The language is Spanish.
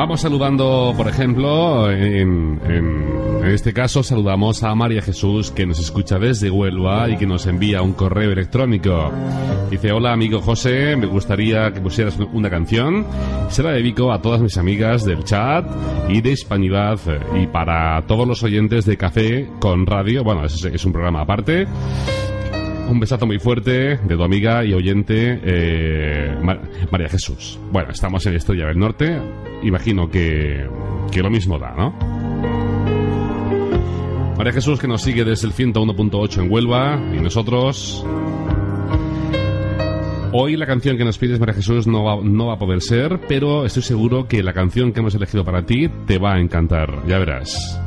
Vamos saludando, por ejemplo, en este caso saludamos a María Jesús, que nos escucha desde Huelva y que nos envía un correo electrónico. Dice: hola amigo José, me gustaría que pusieras una canción. Se la dedico a todas mis amigas del chat y de Hispanidad y para todos los oyentes de Café con Radio. Bueno, es un programa aparte. Un besazo muy fuerte de tu amiga y oyente María Jesús. Bueno, estamos en Estrella del Norte. Imagino que lo mismo da, ¿no? María Jesús, que nos sigue desde el 101.8 en Huelva. Y nosotros... Hoy la canción que nos pides, María Jesús, no va a poder ser, pero estoy seguro que la canción que hemos elegido para ti te va a encantar. Ya verás.